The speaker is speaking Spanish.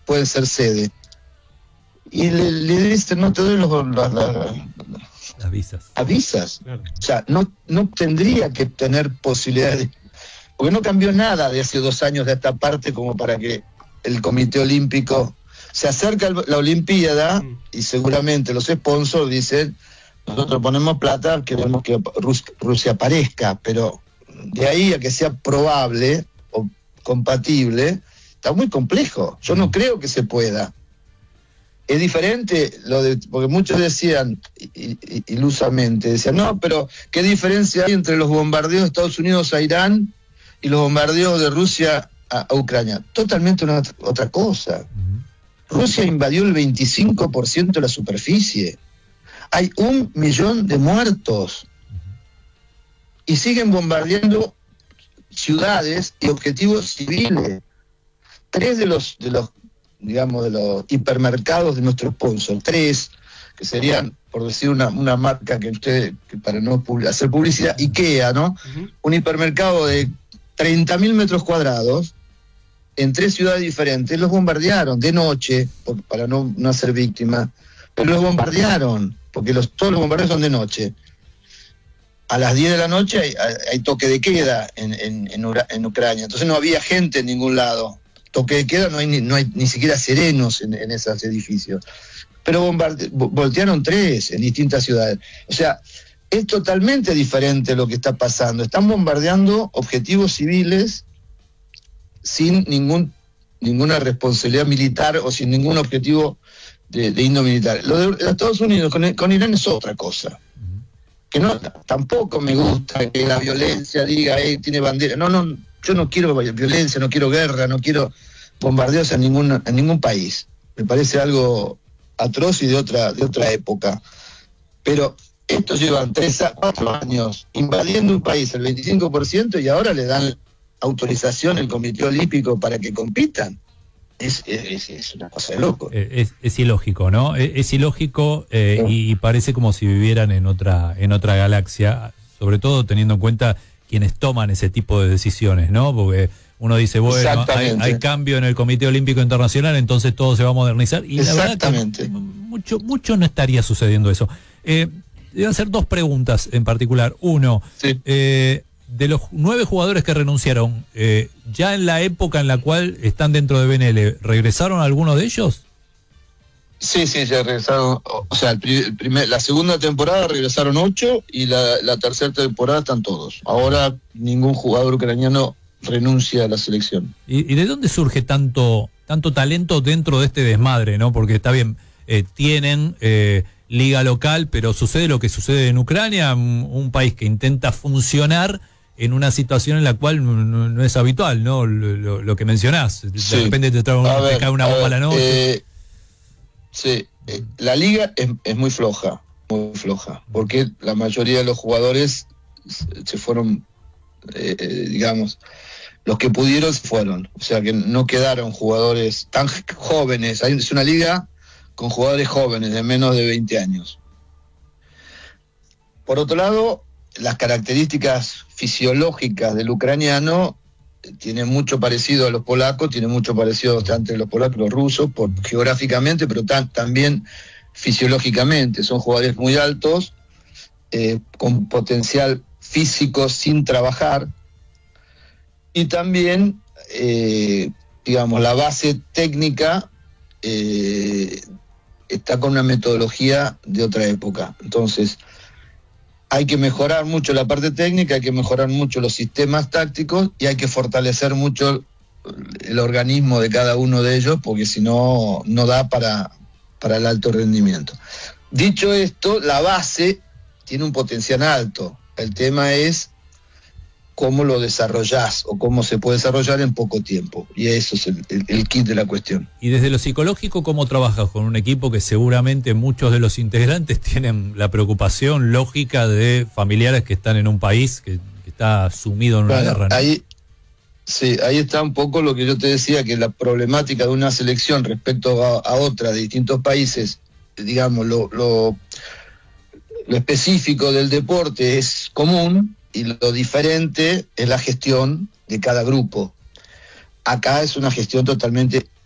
pueden ser sede. Y le dicen, no te doy las visas. Avisas. Claro. O sea, no tendría que tener posibilidades, porque no cambió nada de hace 2 años de esta parte como para que el Comité Olímpico se acerca a la Olimpiada y seguramente los sponsors dicen, nosotros ponemos plata, queremos que Rusia aparezca, pero de ahí a que sea probable o compatible, está muy complejo. Yo no creo que se pueda. Es diferente porque muchos decían ilusamente, decían, no, pero ¿qué diferencia hay entre los bombardeos de Estados Unidos a Irán y los bombardeos de Rusia a Ucrania? Totalmente otra cosa. Rusia invadió el 25% de la superficie. Hay 1 millón de muertos. Y siguen bombardeando ciudades y objetivos civiles. 3 de los hipermercados de nuestro sponsor, 3, que serían, por decir una marca que para no hacer publicidad, IKEA, ¿no? Un hipermercado de 30.000 metros cuadrados, en 3 ciudades diferentes, los bombardearon de noche, para no hacer víctimas, pero los bombardearon, porque todos los bombardeos son de noche. A las 10 de la noche hay toque de queda en Ucrania, entonces no había gente en ningún lado. Toque de queda, no hay ni siquiera serenos en esos edificios. Pero voltearon 3 en distintas ciudades. O sea, es totalmente diferente lo que está pasando. Están bombardeando objetivos civiles sin ninguna responsabilidad militar o sin ningún objetivo de índole militar. Lo de Estados Unidos con Irán es otra cosa. Que tampoco me gusta que la violencia diga, tiene bandera. No, yo no quiero violencia, no quiero guerra, no quiero bombardeos en ningún país. Me parece algo atroz y de otra época. Pero estos llevan 3 a 4 años invadiendo un país el 25% y ahora le dan autorización al Comité Olímpico para que compitan. Es una cosa de loco. Es ilógico, ¿no? Es ilógico y parece como si vivieran en otra galaxia, sobre todo teniendo en cuenta quienes toman ese tipo de decisiones, ¿no? Porque uno dice, bueno, hay cambio en el Comité Olímpico Internacional, entonces todo se va a modernizar. Y la verdad que mucho no estaría sucediendo eso. Voy a hacer 2 preguntas en particular. Uno, sí. De los 9 jugadores que renunciaron, ya en la época en la cual están dentro de BNL, ¿regresaron algunos de ellos? Sí, ya regresaron. O sea, la segunda temporada regresaron 8 y la tercera temporada están todos. Ahora ningún jugador ucraniano renuncia a la selección. ¿Y de dónde surge tanto talento dentro de este desmadre, no? Porque está bien, tienen liga local, pero sucede lo que sucede en Ucrania, un país que intenta funcionar en una situación en la cual no es habitual, ¿no? Lo que mencionás, de repente te cae una bomba a la noche. Sí, la liga es muy floja, porque la mayoría de los jugadores se fueron, los que pudieron fueron, o sea que no quedaron jugadores tan jóvenes. Es una liga con jugadores jóvenes de menos de 20 años. Por otro lado, las características fisiológicas del ucraniano tienen mucho parecido a los polacos, tienen mucho parecido entre los polacos y los rusos, geográficamente, pero también fisiológicamente. Son jugadores muy altos, con potencial físico sin trabajar, y también, la base técnica está con una metodología de otra época. Entonces, hay que mejorar mucho la parte técnica, hay que mejorar mucho los sistemas tácticos y hay que fortalecer mucho el organismo de cada uno de ellos, porque si no, no da para el alto rendimiento. Dicho esto, la base tiene un potencial alto. El tema es cómo lo desarrollás o cómo se puede desarrollar en poco tiempo. Y eso es el kit de la cuestión. Y desde lo psicológico, ¿cómo trabajas con un equipo que seguramente muchos de los integrantes tienen la preocupación lógica de familiares que están en un país que está sumido en una guerra, ¿no? Ahí está un poco lo que yo te decía, que la problemática de una selección respecto a otra de distintos países, lo específico del deporte es común, y lo diferente es la gestión de cada grupo. Acá es una gestión totalmente